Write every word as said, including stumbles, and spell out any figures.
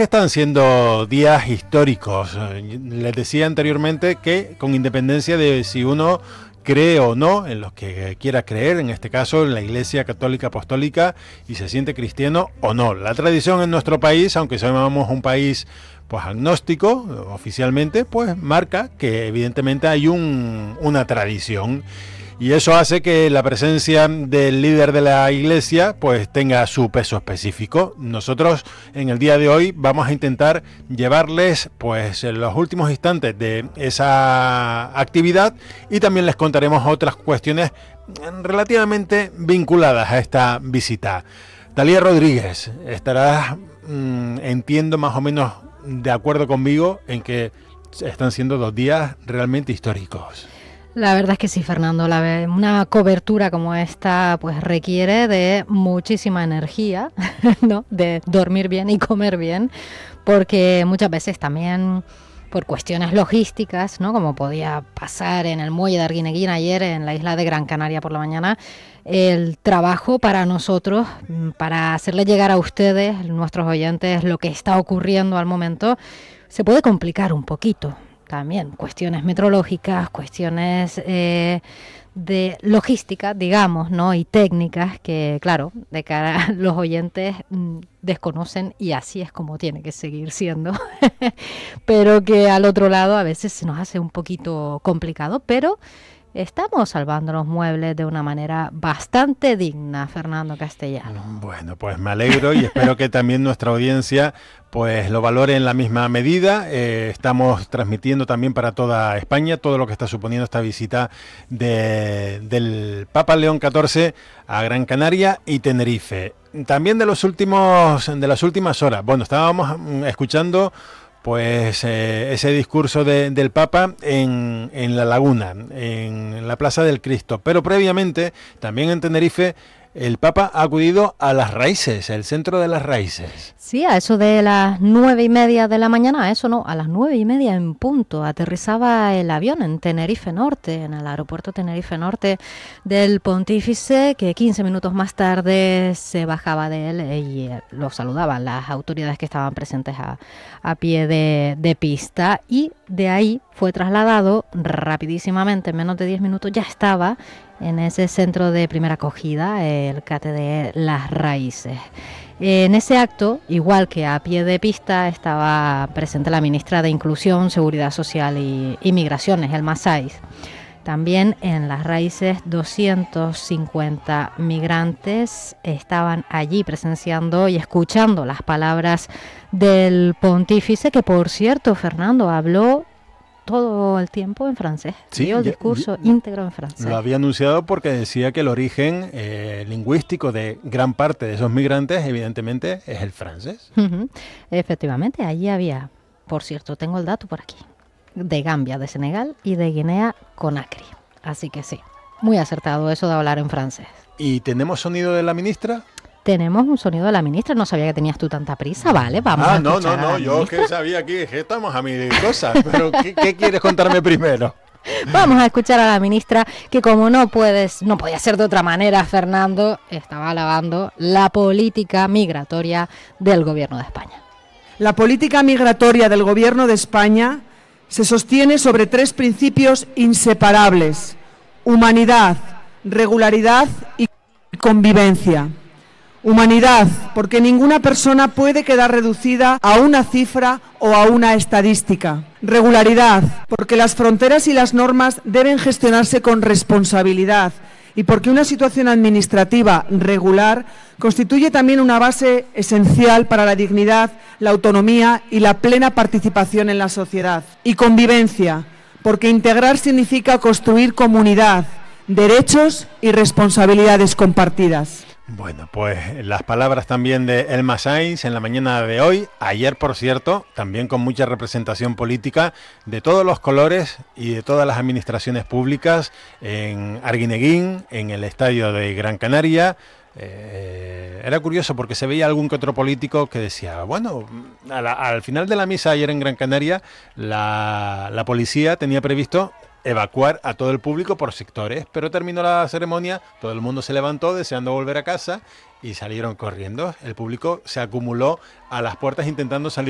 que están siendo días históricos. Les decía anteriormente que con independencia de si uno cree o no en los que quiera creer, en este caso en la Iglesia Católica Apostólica, y se siente cristiano o no. La tradición en nuestro país, aunque somos un país pues agnóstico oficialmente, pues marca que evidentemente hay un, una tradición. Y eso hace que la presencia del líder de la Iglesia pues tenga su peso específico. Nosotros en el día de hoy vamos a intentar llevarles pues en los últimos instantes de esa actividad, y también les contaremos otras cuestiones relativamente vinculadas a esta visita. Talía Rodríguez, estarás, mmm, entiendo, más o menos de acuerdo conmigo en que están siendo dos días realmente históricos. La verdad es que sí, Fernando. La, una cobertura como esta pues requiere de muchísima energía, ¿no? De dormir bien y comer bien, porque muchas veces también por cuestiones logísticas, ¿no? Como podía pasar en el muelle de Arguineguín ayer en la isla de Gran Canaria por la mañana, el trabajo para nosotros, para hacerle llegar a ustedes, nuestros oyentes, lo que está ocurriendo al momento, se puede complicar un poquito. También cuestiones meteorológicas, cuestiones eh, de logística, digamos, ¿no? Y técnicas que, claro, de cara a los oyentes mmm, desconocen, y así es como tiene que seguir siendo, pero que al otro lado a veces se nos hace un poquito complicado, pero estamos salvando los muebles de una manera bastante digna, Fernando Castellano. Bueno, pues me alegro y espero que también nuestra audiencia pues lo valore en la misma medida. Eh, estamos transmitiendo también para toda España todo lo que está suponiendo esta visita de, del Papa León catorce a Gran Canaria y Tenerife. También de los últimos, de las últimas horas. Bueno, estábamos escuchando pues eh, ese discurso de, del Papa en, en La Laguna, en la Plaza del Cristo. Pero previamente, también en Tenerife, el Papa ha acudido a Las Raíces, el centro de Las Raíces. Sí, a eso de las nueve y media de la mañana, a eso no, a las nueve y media en punto, aterrizaba el avión en Tenerife Norte, en el aeropuerto Tenerife Norte del Pontífice, que quince minutos más tarde se bajaba de él y lo saludaban las autoridades que estaban presentes a, a pie de, de pista, y de ahí fue trasladado rapidísimamente, en menos de diez minutos ya estaba en ese centro de primera acogida, el Cate de Las Raíces. En ese acto, igual que a pie de pista, estaba presente la ministra de Inclusión, Seguridad Social y, y Migraciones, Elma Sáiz. También en Las Raíces, doscientos cincuenta migrantes estaban allí presenciando y escuchando las palabras del pontífice, que por cierto, Fernando, habló todo el tiempo en francés. Sí, dio el ya, discurso ya, íntegro en francés. Lo había anunciado porque decía que el origen eh, lingüístico de gran parte de esos migrantes, evidentemente, es el francés. Uh-huh. Efectivamente, allí había, por cierto, tengo el dato por aquí, de Gambia, de Senegal y de Guinea Conakry. Así que sí, muy acertado eso de hablar en francés. ¿Y tenemos sonido de la ministra? Tenemos un sonido de la ministra. No sabía que tenías tú tanta prisa, ¿vale? Vamos ah, a no, escuchar no, no, yo ministra. que sabía aquí, que estamos a mil cosas, pero ¿qué, qué quieres contarme primero? Vamos a escuchar a la ministra, que como no puedes, no podía ser de otra manera, Fernando, estaba alabando la política migratoria del Gobierno de España. La política migratoria del Gobierno de España se sostiene sobre tres principios inseparables: humanidad, regularidad y convivencia. Humanidad, porque ninguna persona puede quedar reducida a una cifra o a una estadística. Regularidad, porque las fronteras y las normas deben gestionarse con responsabilidad, y porque una situación administrativa regular constituye también una base esencial para la dignidad, la autonomía y la plena participación en la sociedad. Y convivencia, porque integrar significa construir comunidad, derechos y responsabilidades compartidas. Bueno, pues las palabras también de Elma Sáiz en la mañana de hoy, ayer por cierto, también con mucha representación política de todos los colores y de todas las administraciones públicas en Arguineguín, en el estadio de Gran Canaria. Eh, era curioso porque se veía algún que otro político que decía, bueno, a la, al final de la misa ayer en Gran Canaria, la, la policía tenía previsto evacuar a todo el público por sectores, pero terminó la ceremonia, todo el mundo se levantó deseando volver a casa y salieron corriendo. El público se acumuló a las puertas intentando salir